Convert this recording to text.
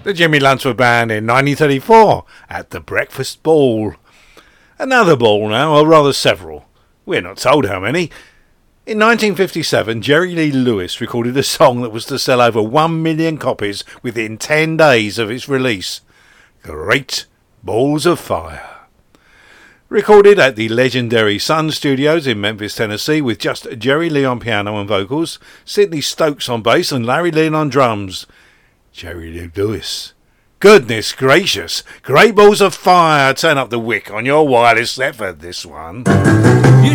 The Jimmy Lunceford Band in 1934 at the Breakfast Ball. Another ball now, or rather several. We're not told how many. In 1957, Jerry Lee Lewis recorded a song that was to sell over 1 million copies within 10 days of its release. Great Balls of Fire. Recorded at the legendary Sun Studios in Memphis, Tennessee, with just Jerry Lee on piano and vocals, Sidney Stokes on bass and Larry Lynn on drums. Jerry Lee Lewis. Goodness gracious. Great Balls of Fire. Turn up the wick on your wireless set for this one.